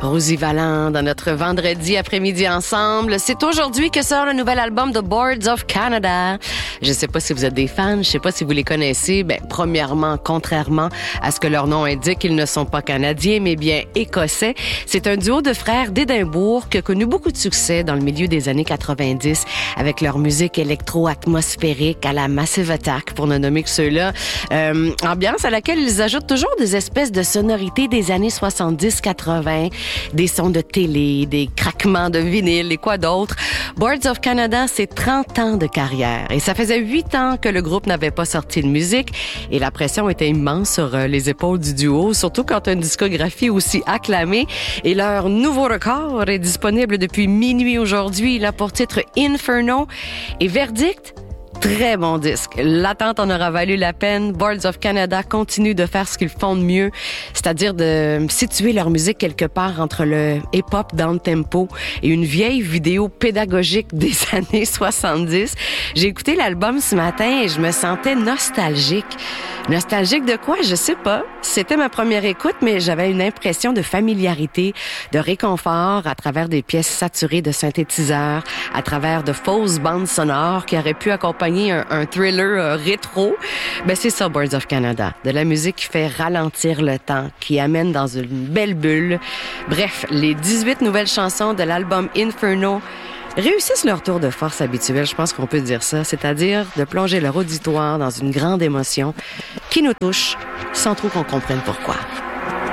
Rosie Valland dans notre vendredi après-midi ensemble. C'est aujourd'hui que sort le nouvel album de Boards of Canada. Je sais pas si vous êtes des fans, je sais pas si vous les connaissez. Premièrement, contrairement à ce que leur nom indique, ils ne sont pas canadiens, mais bien écossais. C'est un duo de frères d'Édimbourg qui a connu beaucoup de succès dans le milieu des années 90 avec leur musique électro-atmosphérique à la Massive Attack, pour ne nommer que ceux-là. Ambiance à laquelle ils ajoutent toujours des espèces de sonorités des années 70-80, des sons de télé, des craquements de vinyle et quoi d'autre. Boards of Canada, c'est 30 ans de carrière et ça faisait 8 ans que le groupe n'avait pas sorti de musique et la pression était immense sur les épaules du duo, surtout quand une discographie aussi acclamée. Et leur nouveau record est disponible depuis minuit aujourd'hui. Il a pour titre Inferno et verdict, très bon disque. L'attente en aura valu la peine. Boards of Canada continuent de faire ce qu'ils font de mieux, c'est-à-dire de situer leur musique quelque part entre le hip-hop down-tempo et une vieille vidéo pédagogique des années 70. J'ai écouté l'album ce matin et je me sentais nostalgique. Nostalgique de quoi? Je sais pas. C'était ma première écoute, mais j'avais une impression de familiarité, de réconfort à travers des pièces saturées de synthétiseurs, à travers de fausses bandes sonores qui auraient pu accompagner un thriller rétro. C'est ça, Boards of Canada. De la musique qui fait ralentir le temps, qui amène dans une belle bulle. Bref, les 18 nouvelles chansons de l'album Inferno réussissent leur tour de force habituel, je pense qu'on peut dire ça, c'est-à-dire de plonger leur auditoire dans une grande émotion qui nous touche sans trop qu'on comprenne pourquoi.